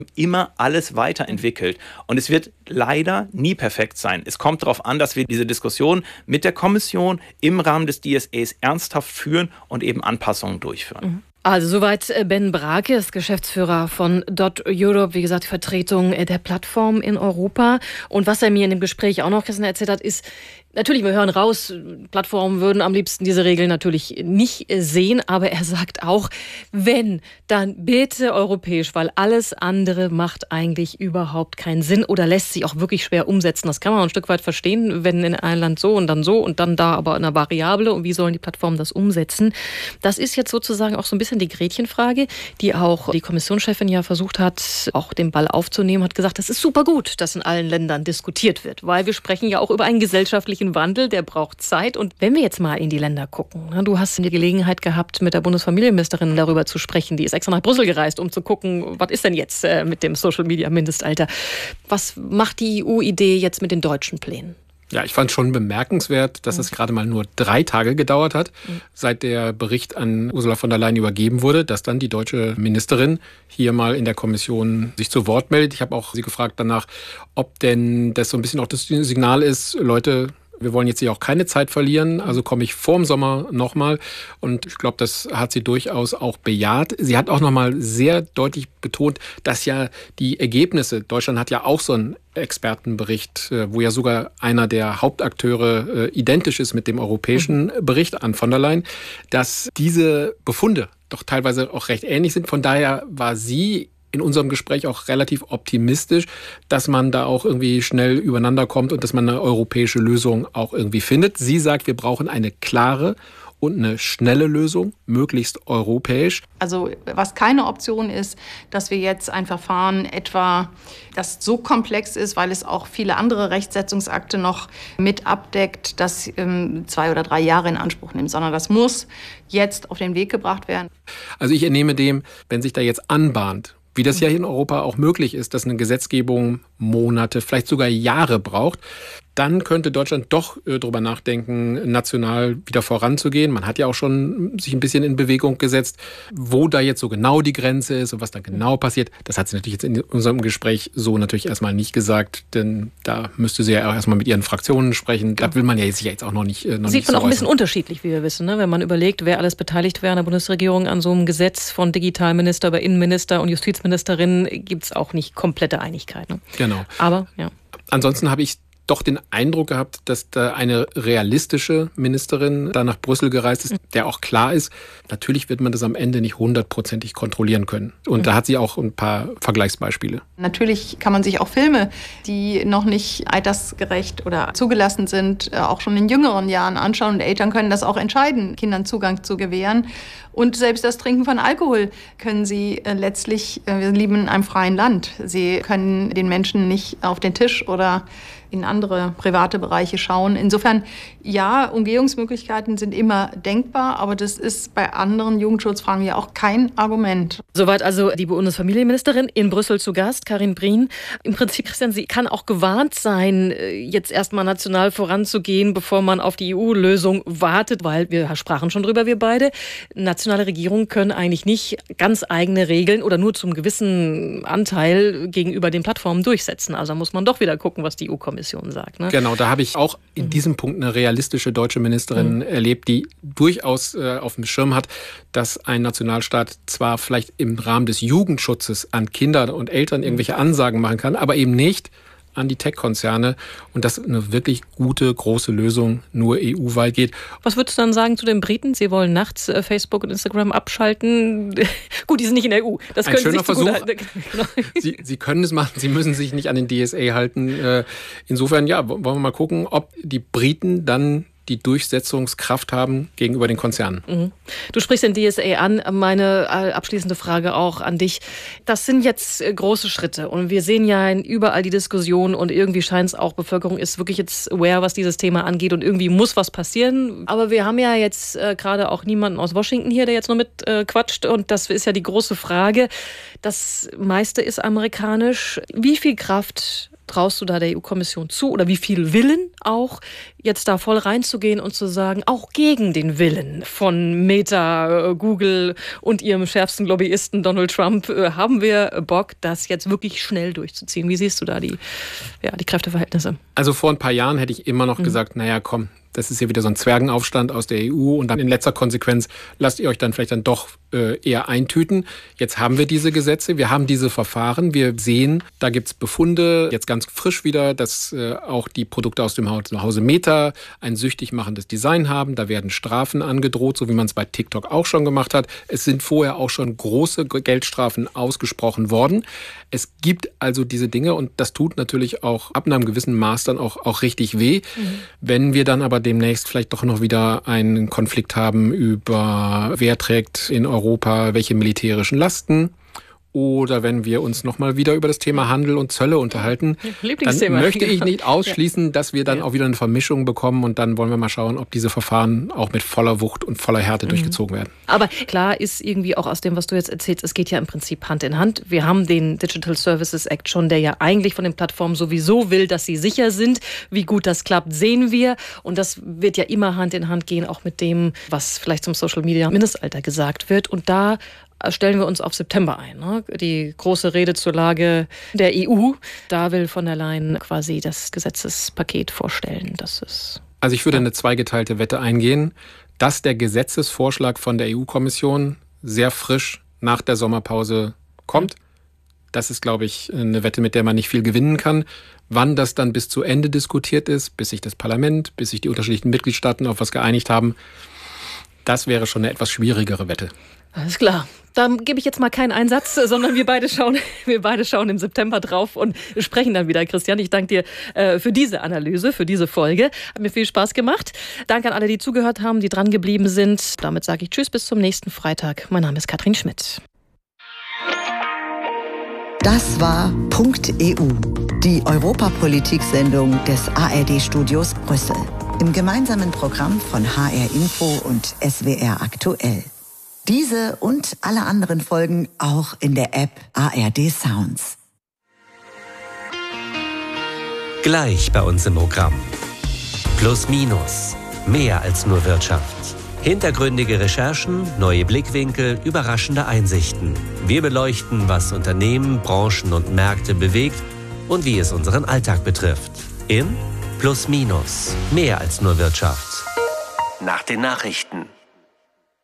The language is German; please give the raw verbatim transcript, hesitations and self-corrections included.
immer alles weiterentwickelt. Und es wird leider nie perfekt sein. Es kommt darauf an, dass wir diese Diskussion mit der Kommission im Rahmen des D S As ernsthaft führen und eben Anpassungen durchführen. Mhm. Also soweit Ben Brake, ist Geschäftsführer von Dot Europe, wie gesagt, Vertretung der Plattform in Europa. Und was er mir in dem Gespräch auch noch erzählt hat, ist, natürlich, wir hören raus, Plattformen würden am liebsten diese Regeln natürlich nicht sehen, aber er sagt auch, wenn, dann bitte europäisch, weil alles andere macht eigentlich überhaupt keinen Sinn oder lässt sich auch wirklich schwer umsetzen. Das kann man ein Stück weit verstehen, wenn in einem Land so und dann so und dann da aber eine Variable und wie sollen die Plattformen das umsetzen? Das ist jetzt sozusagen auch so ein bisschen die Gretchenfrage, die auch die Kommissionschefin ja versucht hat, auch den Ball aufzunehmen, hat gesagt, das ist super gut, dass in allen Ländern diskutiert wird, weil wir sprechen ja auch über einen gesellschaftlichen Wandel, der braucht Zeit. Und wenn wir jetzt mal in die Länder gucken, du hast die Gelegenheit gehabt, mit der Bundesfamilienministerin darüber zu sprechen, die ist extra nach Brüssel gereist, um zu gucken, was ist denn jetzt mit dem Social-Media-Mindestalter? Was macht die E U-Idee jetzt mit den deutschen Plänen? Ja, ich fand schon bemerkenswert, dass es gerade mal nur drei Tage gedauert hat, seit der Bericht an Ursula von der Leyen übergeben wurde, dass dann die deutsche Ministerin hier mal in der Kommission sich zu Wort meldet. Ich habe auch sie gefragt danach, ob denn das so ein bisschen auch das Signal ist, Leute, wir wollen jetzt hier auch keine Zeit verlieren, also komme ich vorm Sommer nochmal. Und ich glaube, das hat sie durchaus auch bejaht. Sie hat auch nochmal sehr deutlich betont, dass ja die Ergebnisse, Deutschland hat ja auch so einen Expertenbericht, wo ja sogar einer der Hauptakteure identisch ist mit dem europäischen Bericht an von der Leyen, dass diese Befunde doch teilweise auch recht ähnlich sind. Von daher war sie in unserem Gespräch auch relativ optimistisch, dass man da auch irgendwie schnell übereinander kommt und dass man eine europäische Lösung auch irgendwie findet. Sie sagt, wir brauchen eine klare und eine schnelle Lösung, möglichst europäisch. Also was keine Option ist, dass wir jetzt ein Verfahren etwa, das so komplex ist, weil es auch viele andere Rechtsetzungsakte noch mit abdeckt, das ähm, zwei oder drei Jahre in Anspruch nimmt, sondern das muss jetzt auf den Weg gebracht werden. Also ich entnehme dem, wenn sich da jetzt anbahnt, wie das ja hier in Europa auch möglich ist, dass eine Gesetzgebung Monate, vielleicht sogar Jahre braucht, dann könnte Deutschland doch äh, darüber nachdenken, national wieder voranzugehen. Man hat ja auch schon sich ein bisschen in Bewegung gesetzt, wo da jetzt so genau die Grenze ist und was da genau passiert. Das hat sie natürlich jetzt in unserem Gespräch so natürlich erstmal nicht gesagt, denn da müsste sie ja auch erstmal mit ihren Fraktionen sprechen. Da will man ja jetzt, jetzt auch noch nicht äh, noch Sieht nicht so man auch ein bisschen äußern. Unterschiedlich, wie wir wissen, ne? Wenn man überlegt, wer alles beteiligt wäre an der Bundesregierung an so einem Gesetz, von Digitalminister über Innenminister und Justizministerin, gibt es auch nicht komplette Einigkeit. Ne? Genau. Aber, ja. Ansonsten habe ich doch den Eindruck gehabt, dass da eine realistische Ministerin da nach Brüssel gereist ist, der auch klar ist, natürlich wird man das am Ende nicht hundertprozentig kontrollieren können. Und da hat sie auch ein paar Vergleichsbeispiele. Natürlich kann man sich auch Filme, die noch nicht altersgerecht oder zugelassen sind, auch schon in jüngeren Jahren anschauen. Und Eltern können das auch entscheiden, Kindern Zugang zu gewähren. Und selbst das Trinken von Alkohol können sie äh, letztlich, äh, wir leben in einem freien Land. Sie können den Menschen nicht auf den Tisch oder in andere private Bereiche schauen. Insofern, ja, Umgehungsmöglichkeiten sind immer denkbar, aber das ist bei anderen Jugendschutzfragen ja auch kein Argument. Soweit also die Bundesfamilienministerin in Brüssel zu Gast, Karin Prien. Im Prinzip, Christian, sie kann auch gewarnt sein, jetzt erstmal national voranzugehen, bevor man auf die E U-Lösung wartet, weil wir sprachen schon drüber, wir beide. Nationale Regierungen können eigentlich nicht ganz eigene Regeln oder nur zum gewissen Anteil gegenüber den Plattformen durchsetzen. Also muss man doch wieder gucken, was die E U-Kommission sagt. Ne? Genau, da habe ich auch in mhm. diesem Punkt eine realistische deutsche Ministerin mhm. erlebt, die durchaus äh, auf dem Schirm hat, dass ein Nationalstaat zwar vielleicht im Rahmen des Jugendschutzes an Kinder und Eltern irgendwelche Ansagen machen kann, aber eben nicht an die Tech-Konzerne und dass eine wirklich gute, große Lösung nur E U-weit geht. Was würdest du dann sagen zu den Briten? Sie wollen nachts äh, Facebook und Instagram abschalten. Gut, die sind nicht in der E U. Das Ein schöner sich Versuch. Genau. Sie, Sie können es machen, Sie müssen sich nicht an den D S A halten. Äh, insofern, ja, wollen wir mal gucken, ob die Briten dann die Durchsetzungskraft haben gegenüber den Konzernen. Mhm. Du sprichst den D S A an. Meine abschließende Frage auch an dich. Das sind jetzt große Schritte und wir sehen ja überall die Diskussion und irgendwie scheint es auch, Bevölkerung ist wirklich jetzt aware, was dieses Thema angeht und irgendwie muss was passieren. Aber wir haben ja jetzt äh, gerade auch niemanden aus Washington hier, der jetzt noch mit äh, quatscht und das ist ja die große Frage. Das meiste ist amerikanisch. Wie viel Kraft traust du da der E U-Kommission zu oder wie viel Willen auch, jetzt da voll reinzugehen und zu sagen, auch gegen den Willen von Meta, Google und ihrem schärfsten Lobbyisten Donald Trump haben wir Bock, das jetzt wirklich schnell durchzuziehen. Wie siehst du da die, ja, die Kräfteverhältnisse? Also vor ein paar Jahren hätte ich immer noch mhm. gesagt, naja, komm, das ist ja wieder so ein Zwergenaufstand aus der E U und dann in letzter Konsequenz lasst ihr euch dann vielleicht dann doch äh, eher eintüten. Jetzt haben wir diese Gesetze, wir haben diese Verfahren, wir sehen, da gibt's Befunde, jetzt ganz frisch wieder, dass äh, auch die Produkte aus dem Hause Meta ein süchtig machendes Design haben. Da werden Strafen angedroht, so wie man es bei TikTok auch schon gemacht hat. Es sind vorher auch schon große Geldstrafen ausgesprochen worden. Es gibt also diese Dinge und das tut natürlich auch ab einem gewissen Maß dann auch, auch richtig weh. Mhm. Wenn wir dann aber demnächst vielleicht doch noch wieder einen Konflikt haben über wer trägt in Europa welche militärischen Lasten oder wenn wir uns nochmal wieder über das Thema Handel und Zölle unterhalten, dann möchte ich nicht ausschließen, dass wir dann ja. auch wieder eine Vermischung bekommen und dann wollen wir mal schauen, ob diese Verfahren auch mit voller Wucht und voller Härte mhm. durchgezogen werden. Aber klar ist irgendwie auch aus dem, was du jetzt erzählst, es geht ja im Prinzip Hand in Hand. Wir haben den Digital Services Act schon, der ja eigentlich von den Plattformen sowieso will, dass sie sicher sind. Wie gut das klappt, sehen wir. Und das wird ja immer Hand in Hand gehen, auch mit dem, was vielleicht zum Social Media Mindestalter gesagt wird. Und da stellen wir uns auf September ein. Ne? Die große Rede zur Lage der E U. Da will von der Leyen quasi das Gesetzespaket vorstellen. Das ist also ich würde eine zweigeteilte Wette eingehen, dass der Gesetzesvorschlag von der E U-Kommission sehr frisch nach der Sommerpause kommt. Das ist, glaube ich, eine Wette, mit der man nicht viel gewinnen kann. Wann das dann bis zu Ende diskutiert ist, bis sich das Parlament, bis sich die unterschiedlichen Mitgliedstaaten auf was geeinigt haben, das wäre schon eine etwas schwierigere Wette. Alles klar. Dann gebe ich jetzt mal keinen Einsatz, sondern wir beide schauen, wir beide schauen im September drauf und sprechen dann wieder. Christian, ich danke dir äh, für diese Analyse, für diese Folge. Hat mir viel Spaß gemacht. Danke an alle, die zugehört haben, die dran geblieben sind. Damit sage ich Tschüss, bis zum nächsten Freitag. Mein Name ist Katrin Schmidt. Das war Punkt E U, die Europapolitik-Sendung des A R D-Studios Brüssel. Im gemeinsamen Programm von H R Info und S W R Aktuell. Diese und alle anderen Folgen auch in der App A R D Sounds. Gleich bei uns im Programm. Plus Minus. Mehr als nur Wirtschaft. Hintergründige Recherchen, neue Blickwinkel, überraschende Einsichten. Wir beleuchten, was Unternehmen, Branchen und Märkte bewegt und wie es unseren Alltag betrifft. In Plus Minus. Mehr als nur Wirtschaft. Nach den Nachrichten.